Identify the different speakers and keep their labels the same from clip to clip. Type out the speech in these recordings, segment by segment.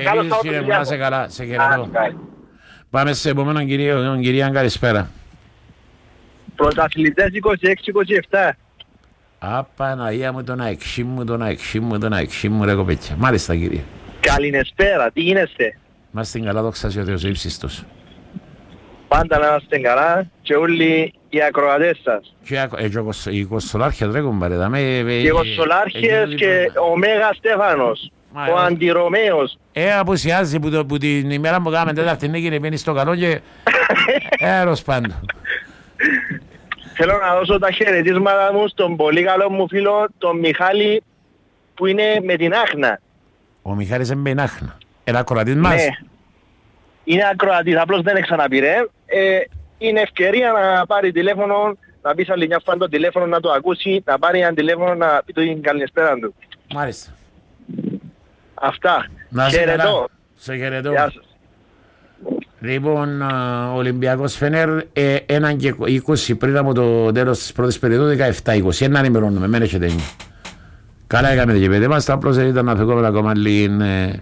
Speaker 1: επίσης κύριε μου, να σε καλά, σε χαιρετώ. Πάμε σε επόμενο κυρία, καλησπέρα.
Speaker 2: Πρωταθλητές 26-27.
Speaker 1: Απαναγία μου, τον αεξί μου ρε κοπέτσια. Μάλιστα κύριε.
Speaker 2: Καληνεσπέρα, τι γίνεστε?
Speaker 1: Είμαστε καλά, δόξα σε ο Θεός ύψιστος.
Speaker 2: Πάντα να είμαστε καλά και όλοι οι ακροατές σας.
Speaker 1: Και οι κοσολάρχες ρε κουμπάρε.
Speaker 2: Και οι κοσολάρχες και ο Μέγας Στέφανος, ο Αντιρωμαίος.
Speaker 1: Απουσιάζει που την ημέρα που κάναμε τέταρτη νίκη να μπαίνει στο καλό και έρος πάντου.
Speaker 2: Θέλω να δώσω τα χαιρετίσματα μου στον πολύ καλό μου φίλο, τον Μιχάλη, που είναι με την Άχνα.
Speaker 1: Ο Μιχάλης είναι με την Άχνα. Είναι ακροατής μας.
Speaker 2: Ναι. Είναι ακροατής, απλώς δεν ξαναπήρε. Είναι ευκαιρία να πάρει τηλέφωνο, να πει άλλη μια φορά το τηλέφωνο να το ακούσει, να πάρει ένα τηλέφωνο να πει την καλησπέρα του.
Speaker 1: Μάλιστα.
Speaker 2: Αυτά.
Speaker 1: Να σε
Speaker 2: χαιρετώ.
Speaker 1: καλά. Σε χαιρετώ.
Speaker 2: Γεια σας.
Speaker 1: Λοιπόν, Ολυμπιακός Φενέρ 1:20 πριν από το τέλος της πρώτης περίοδου 17-20. Ένα ενημερώνουμε, μένει και τένει. Καλά έκαμε και παιδί μας, απλώς ήταν να φεκόμουν ακόμα λίγο.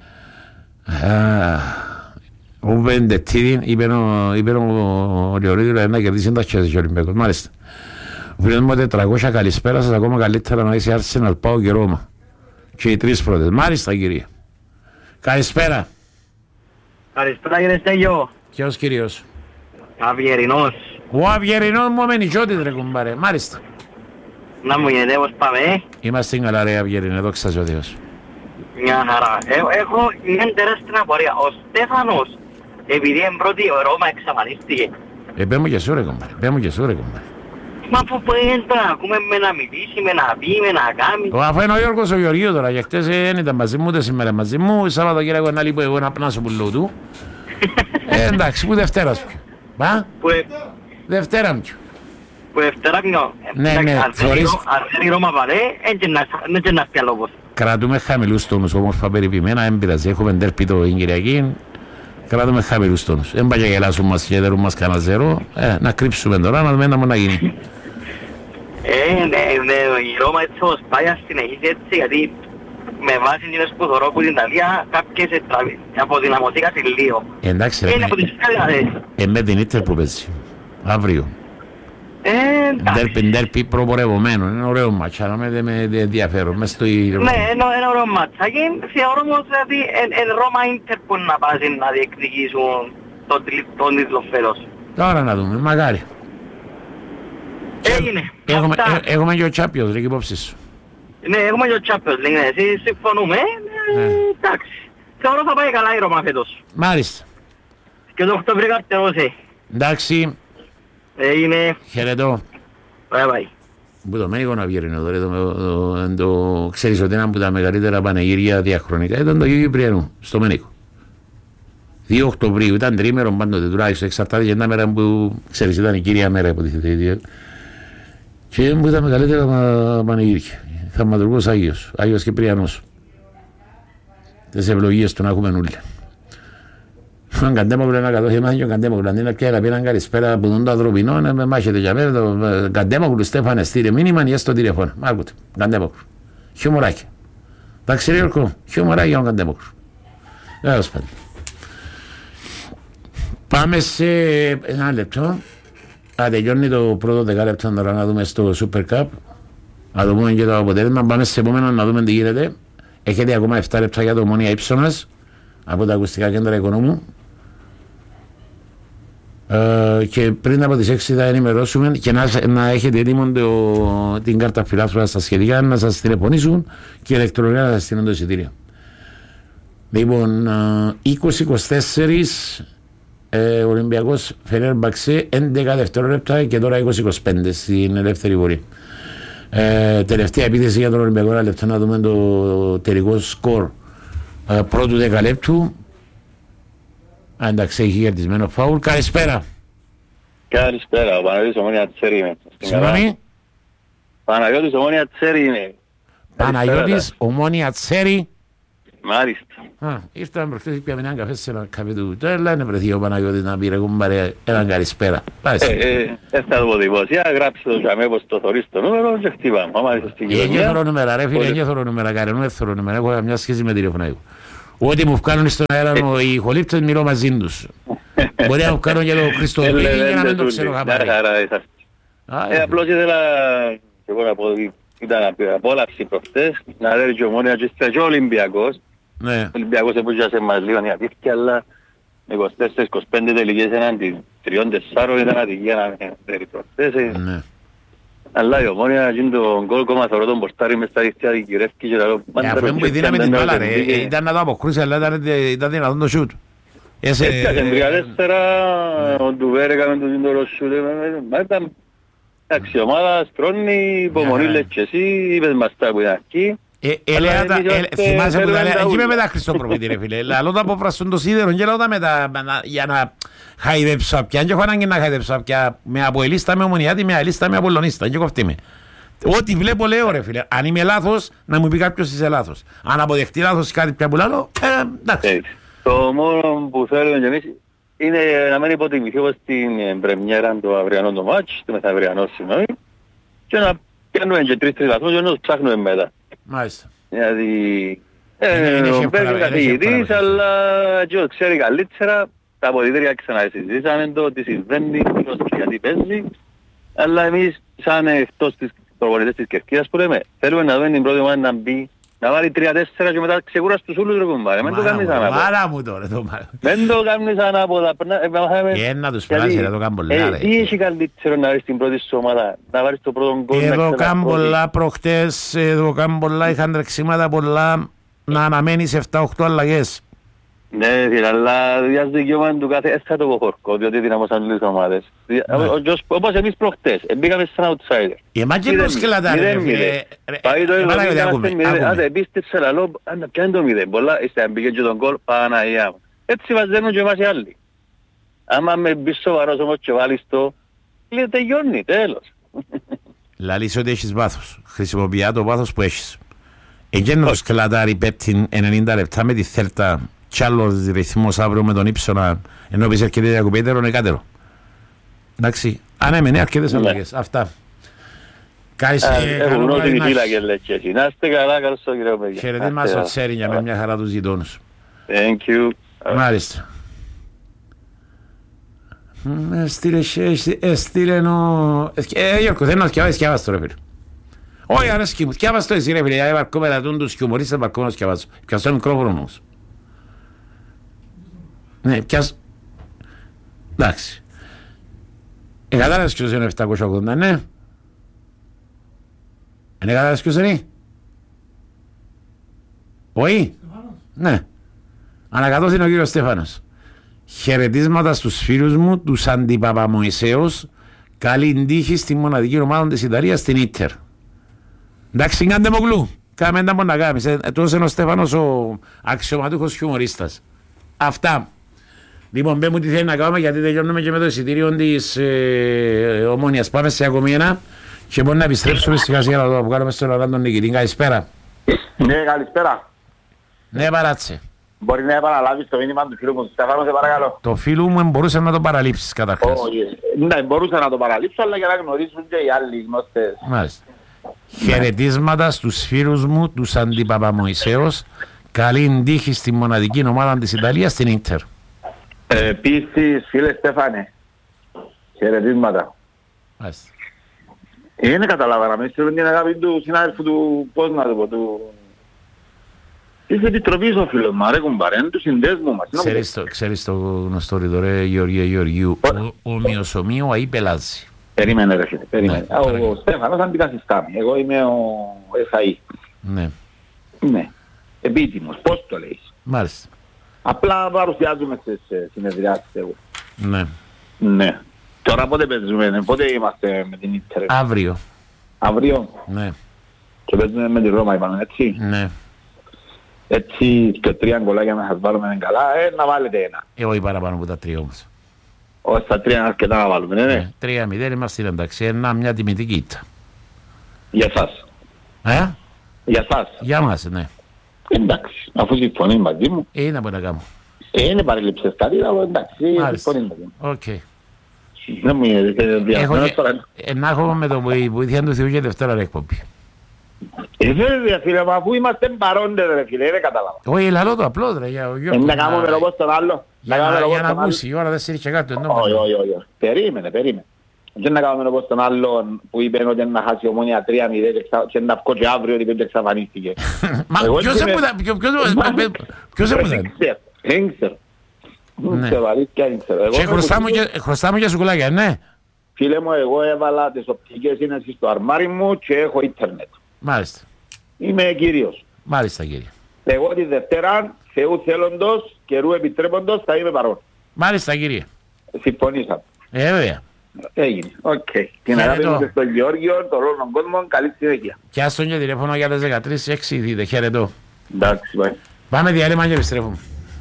Speaker 1: Ο Βεντετίδη είπε ο Λεωρίδη να κερδίσει τα χέρια ο Ολυμπιακός. Μάλιστα. Φίλος μου 400 καλησπέρα σας, ακόμα καλύτερα να είσαι Arsenal, Πάο και Ρώμα. Και οι τρεις πρώτες. Μάλιστα κύριε. Καλησπέρα.
Speaker 3: Καλησπέρα κύριε Στέγιο.
Speaker 1: Ποιος κύριος?
Speaker 3: Αβιερινός.
Speaker 1: Ο Αβιερινός μου αμενικιώτης ρε κουμπάρε. Μάλιστα.
Speaker 3: Να μου γίνεται πώς πάμε.
Speaker 1: Είμαστε καλά ρε Αβιερινό, δόξα ο Θεός.
Speaker 3: Μια χαρά. Έχω μια τεράστια απορία. Ο Στέφανος, επειδή είναι πρώτη ο Ρώμα εξαφανίστηκε.
Speaker 1: Πέ μου και σου ρε κουμπάρε.
Speaker 3: Μα που είναι τώρα, ακούμε με να μιλήσει, με να πει, με να κάνει.
Speaker 1: Αφού είναι ο Γιώργος ο Γεωργίου τώρα, και χτες δεν ήταν μαζί μου, ούτε σήμερα μαζί μου, Σαββατοκύριακο ένα λίγο εγώ να πνάσω πουλό του. Εντάξει, που Δευτέρα σου. Πα, Δευτέρα μου.
Speaker 3: Που Δευτέρα πιο.
Speaker 1: Ναι,
Speaker 3: αν θέλει η Ρώμα παλέ, δεν να φτιάξει λόγος.
Speaker 1: Κρατούμε χαμηλούς τόνους, όμορφα περιποιημένα, δεν πειράζει, έχουμε ντέρπι το Κυριακή. Κρατούμε χαμηλούς τόνους. Δεν πάει και γελάσουν μας και δέρουν μας κανένα ζερό. Να κρύψουμε τώρα, να δούμε να γίνει.
Speaker 3: Ναι, η Ρώμα έτσι όμως πάει να συνεχίσει έτσι, γιατί με βάση την σπουδωρό που την Ιταλία κάποιες αποδυναμωθήκαν λίγο.
Speaker 1: Εντάξει ρε, με την Ίντερ που παίζει. Αύριο. Ντέρπι προπορευωμένο, είναι ωραίο μάτσα, να με ενδιαφέρον.
Speaker 3: Ναι, είναι ωραίο μάτσα και θεωρώ όμως ότι είναι Ρώμα Ίντερ που να πάσει να διεκδικήσουν τον τίτλο φέτος.
Speaker 1: Τώρα να δούμε, μακάρι.
Speaker 3: Έγινε.
Speaker 1: Έχουμε και ο Champions, ρε, υπόψη σου.
Speaker 3: Ναι, έχουμε και ο Champions, ναι, εσείς συμφωνούμε. Εντάξει. Θεωρώ θα πάει καλά η Ρώμα φέτος.
Speaker 1: Μάλιστα.
Speaker 3: Και το Οκτώβριο καρτερώσει.
Speaker 1: Εντάξει.
Speaker 3: Έγινε.
Speaker 1: Χαιρετώ.
Speaker 3: Bye.
Speaker 1: Που το Μένικο να βγαίνει εδώ, ξέρεις ότι είναι από τα μεγαλύτερα πανεγύρια διαχρονικά, ήταν το Αγίου Κυπριανού, στο Μένικο. 2 Οκτωβρίου, ήταν τρίμερο πάντοτε τουλάχιστον, εξαρτάται για μια μέρα που, ξέρεις, ήταν η κύρια μέρα από τη θετή. Και είναι από τα μεγαλύτερα πανεγύρια. Θαυματουργός Άγιος Κυπριανός. Τις ευλογίες του να έχουμε όλοι. Αν Καντέμοκλου είναι ένα καλό θέμα και ο Καντέμοκλου αντί να πιάει να πει έναν καλησπέρα από τον ανθρωπινό να με μάχεται για μέρα το Καντέμοκλου Στέφανε στείλε μήνυμα ή στο τηλέφωνο. Άκουτε, Καντέμοκλου. Χιουμοράκι. Εντάξει ρε Ιωρκό, χιουμοράκι για τον Καντέμοκλου. Έως πάντων. Πάμε σε ένα λεπτό. Θα τελειώνει το πρώτο 10 λεπτό τώρα να δούμε στο Super Cup. Να δούμε και το αποτέλεσμα. Πάμε σε επόμενο να δούμε τι γίνεται. Έχετε ακόμα 7 λεπτά για το Ομόνια Ύψωνας από τα ακουστικά κέντρα Οικονόμου. Και πριν από τις 6 θα ενημερώσουμε και να έχετε έτοιμο την κάρτα φιλάθλου στα σχετικά, να σας τηλεφωνήσουν και ηλεκτρονικά να σας στείλουν το εισιτήριο. Λοιπόν, 20-24 Ολυμπιακός Φενέρ Μπαξέ, 11 δευτερόλεπτα και τώρα 20-25 στην ελεύθερη βορή. Τελευταία επίθεση για τον Ολυμπιακό, ένα λεπτό να δούμε το τελικό σκορ πρώτου 10 λεπτού. Εντάξει, έχει κερδισμένο φάουλ. Καλησπέρα.
Speaker 4: Καλησπέρα, ο Παναγιώτης Ομόνια Τσέρι είμαι.
Speaker 1: Συγγνώμη.
Speaker 4: Παναγιώτης Ομόνια Τσέρι είμαι.
Speaker 1: Παναγιώτης Ομόνια Τσέρι.
Speaker 4: Μάλιστα.
Speaker 1: Ήρθαμε προχθές, πιάμε έναν καφέ σε ένα καφέ του. Τώρα είναι βρεθεί ο Παναγιώτης να πει ρε κουμπάρε έναν καλησπέρα.
Speaker 4: Θα το δημοσία, γράψτε το και πως το θωρείς το νούμερο και χτυπάμε.
Speaker 1: Εγκέθωρο νούμερα ρε φίλε, εγκέθωρο νούμερα, καρενού έθωρο νούμερα, έχω μια σχέση με τηλεφωνά. Ό,τι μου βγάλουν στον αέρα οι ηχολήπτες μιλώ μαζί τους. Μπορεί να μου βγάλουν και το Χριστοδουλίδη για να μην το ξέρω χαμάρι.
Speaker 4: Απλώς ήθελα εγώ να πω ότι ήταν απόλαυση προχτές, να λέει και Ομόνια και ο Ολυμπιακός. Ο Ολυμπιακός επούγιασε μας λίγο η αλήθεια, αλλά 24-25 τελικές έναντι 3-4 ήταν αδικία να φέρει προχτές. Αλλά η Ομόνια γίνει τον γκολ κόμμα θωρώ τον πορτάρι μες στα δίχτυα δικηρεύκει και λαλό.
Speaker 1: Αφού έμπου η δύναμη την μπάλα ρε, ήταν να το αποκρούσει αλλά ήταν δυνατόν το σούτ.
Speaker 4: Έφτιαξε 3-4, ο Ντουβέρ έκαμε το σύντορο σούτ, ήταν εντάξει ομάδα, στρώνει, υπομονή λες και εσύ, είπες μας τα που ήταν εκεί.
Speaker 1: Θυμάσαι που τα λέει, εκεί με μετά Χριστόπροπητη ρε φίλε, λαλό τα αποφραστούν το σίδερο και λαλό τα μετά για να χαϊδέψω πια, και έχω ανάγκη να χαϊδέψω πια με αποελίστα, με ομονιάτη, με αλίστα, με απολωνίστα και κοφτεί με. Ό,τι βλέπω λέω ρε φίλε, αν είμαι λάθος να μου πει κάποιος είσαι λάθος, αν αποδεχτεί λάθος κάτι πια που λαλώ, εντάξει.
Speaker 4: Το μόνο που θέλουμε κι εμείς είναι να μην υποτιμηθεί όπως την πρεμιέρα το αυριανό το μάτς, το μεθαυριανό συγγνώμη, και να πιάνουμε και 3-3 βαθμούς και να τους ψάχνουμε μετά.
Speaker 1: Μάλιστα.
Speaker 4: Δηλαδή, ο Μπέρκ καθηγητής, αλλά και ξέρει καλύτερα, τα αποδητήρια ξανασυζητήσαμε το, ότι συμβαίνει, γιατί παίζει, αλλά εμείς σαν εκτός της προπονητές της Κερκίδας που λέμε, θέλουμε να δούμε την πρώτη ομάδα να μπει, να βάλει 3-4 και μετά ξεκούρας τους ούλους ρε κουμπάρε, μην το κάνεις ανάποδα.
Speaker 1: Μάρα μου τώρα το μάρα.
Speaker 4: Μην το κάνεις ανάποδα.
Speaker 1: Και να τους περάσει να το κάνουν πολλά ρε.
Speaker 4: Τι έχει καλύτερο να βρεις την πρώτη σου ομάδα, να βάλεις το πρώτο γκολ.
Speaker 1: Εδώ κάνουν πολλά προχτές, εδώ κάνουν πολλά, είχαν τρεξίματα πολλά, να αναμένεις 7-8 αλλαγές.
Speaker 4: Ναι, αλλά διάς δικαιώμα του κάθε θα το κοχωρκώ, διότι δυναμώσαν τις ομάδες. Όπως εμείς προχτές, μπήκαμε σαν outsider.
Speaker 1: Εμάς και πώς κλατάρε ρε φίλε.
Speaker 4: Πάει το άντε πίστεψε λαλό, ποια είναι το 0, πολλά, είστε μπήκε και τον κόλ, Παναγιά μου. Έτσι βαζένουν και εμάς οι άλλοι. Άμα με μπεις σοβαρός όμως και βάλεις το, λέει τελειώνει, τέλος.
Speaker 1: Λαλείς ότι έχεις βάθος, χρησιμοποιεί το βάθος που έχεις. Εγγένος κλατάρει πέπτην 90 λεπτά με τη Θέλτα κι άλλος ρυθμός αύριο με τον Ήψονα, ενώ πεις έρχεται διακοπέτερο νεκάτερο. Εντάξει, ανέμενε αρκετές αλλαγές. Αυτά.
Speaker 4: Έχουν ό,τι τη φύλακες λες και εσύ. Να είστε καλά, καλώς το κύριο παιδιά.
Speaker 1: Χαιρετή μας ο Τσέρινια με μια χαρά τους γειτόνους.
Speaker 4: Thank you.
Speaker 1: Μάλιστα. Έστειλε ο... Γιώργο, θέλω να σκιάβας το ρε φίλε. Όχι αρέσκει μου, σκιάβας το εσύ ρε φίλε, γιατί παρκώ μετά τους χιουμορίστες παρκώ να σκιάβασω. Πιάσω το μικρόφωνο όμως. Ναι, πιάσω. Εντάξει. Κατάλαβες ποιος είναι 780, ναι. Είναι κατάλαβες ποιος είναι. Όχι. Ναι. Ανακατώθη είναι ο κύριος Στέφανος. Χαιρετίσματα στους φίλους μου, τους Αντιπαπαμωυσέους. Καλή τύχη στη μοναδική ομάδα της Ιταλίας, στην Ίντερ. Εντάξει, κάντε μογλού. Κάμε τα μόνο να κάνεις. Τόσο είναι ο Στέφανος ο αξιωματούχος χιουμορίστας. Αυτά. Λοιπόν, πέ μου τι θέλει να κάνουμε, γιατί τελειώνουμε και με το εισιτήριο της Ομόνιας. Πάμε σε ακόμη ένα και μπορεί να επιστρέψουμε σιγά σιγά να το βγάλουμε στον ώρα τον νικητή. Καλησπέρα.
Speaker 2: Ναι, καλησπέρα.
Speaker 1: Ναι, παράτσε.
Speaker 2: Μπορεί να επαναλάβεις το μήνυμα του φίλου μου, Στέφανο, σε παρακαλώ.
Speaker 1: Το φίλου μου μπορούσε να το παραλείψεις καταρχάς.
Speaker 2: Ναι, μπορούσα να το παραλείψω, αλλά για να γνωρίζουν και οι άλλοι γνώστες.
Speaker 1: Μάλιστα. Χαιρετίσματα στους φίλους μου, τους Αντιπαπαμωυσέους. Καλή τύχη στη μοναδική ομάδα της Ιταλίας, στην Ίντερ.
Speaker 2: Επίσης, φίλε Στέφανε, χαιρετίσματα.
Speaker 1: Μάλιστα.
Speaker 2: Είναι καταλάβανα, με στείλουν την αγάπη του συνάδελφου του, πώς να το πω, του... Είσαι επιτροπής ο φίλος μου, αρέ κουμπάρε, είναι του συνδέσμου μας.
Speaker 1: Ξέρεις το γνωστό ρητό ρε Γεωργίου, ομοίως ομοίου αεί πελάζει.
Speaker 2: Περίμενε ρε φίλε, περίμενε. Ο Στέφανος αντικαθιστάμει, εγώ είμαι ο ΕΣΑΗ.
Speaker 1: Ναι.
Speaker 2: Ναι, επίτιμος, πώς το λέεις.
Speaker 1: Μάλιστα.
Speaker 2: Απλά παρουσιάζουμε στις συνεδριάσεις εγώ.
Speaker 1: Ναι.
Speaker 2: Ναι. Τώρα πότε παίζουμε, πότε είμαστε με την Ίντερ.
Speaker 1: Αύριο.
Speaker 2: Αύριο.
Speaker 1: Ναι.
Speaker 2: Και παίζουμε με τη Ρώμα είπαμε, έτσι.
Speaker 1: Ναι.
Speaker 2: Έτσι και 3 γκολάκια να σας βάλουμε καλά, να βάλετε ένα.
Speaker 1: Όχι παραπάνω από τα 3 όμως.
Speaker 2: Όχι στα 3 είναι αρκετά να βάλουμε, ναι.
Speaker 1: 3-0 είμαστε εντάξει, μια τιμητική ήττα.
Speaker 2: Για σας. Για σας.
Speaker 1: Για μας, ναι.
Speaker 2: Εντάξει, αφού συμφωνεί μαζί μου.
Speaker 1: Είναι από να κάνω.
Speaker 2: Είναι παρελείψες κάτι, αλλά εντάξει, συμφωνεί μαζί μου.
Speaker 1: Οκ.
Speaker 2: Δεν μου είναι διασμένος τώρα.
Speaker 1: Να έχω με το βοήθεια του Θεού και Δευτέρα εκπομπή.
Speaker 5: Βέβαια φίλε, μα αφού είμαστε παρόντες ρε φίλε, δεν καταλάβα.
Speaker 1: Όχι, λαλό το απλό ρε, για ο Γιώργος.
Speaker 5: Να κάνουμε όπως τον άλλο.
Speaker 1: Για να ακούσει, η ώρα δεν σύρει κάτω.
Speaker 5: Όχι. Περίμενε. Και να κάνουμε όπως τον άλλο που είπε ότι να χάσει η Ομόνια 3-0 και να βγω και αύριο ότι δεν εξαφανίστηκε.
Speaker 1: Μα ποιος έπαιζε.
Speaker 5: Δεν ξέρω.
Speaker 1: Και χρωστά μου και σουκουλάκια, ναι.
Speaker 5: Φίλε μου, εγώ έβαλα τις οπτικές σύννεσης στο αρμάρι μου και έχω ίντερνετ.
Speaker 1: Μάλιστα.
Speaker 5: Είμαι κύριος.
Speaker 1: Μάλιστα κύριε.
Speaker 5: Εγώ τη Δευτέρα, Θεού θέλοντος, καιρού επιτρέποντος, θα είμαι παρόν.
Speaker 1: Μάλιστα κύριε.
Speaker 5: Συμφωνήσαμε.
Speaker 1: Βέβαια.
Speaker 5: Έγινε. Οκ. Την αγάπη μου και στον Γεώργιο, τον όλο τον κόσμο, καλή συνέχεια.
Speaker 1: Και άστον και τηλέφωνο για τις 13.6 δείτε. Χαιρετώ.
Speaker 5: Εντάξει, bye.
Speaker 1: Πάμε διάλειμμα και επιστρέφουμε.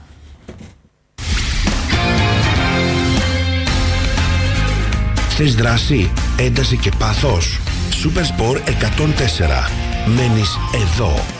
Speaker 6: Θες δράση, ένταση και πάθος. Supersport 104. Μένεις εδώ.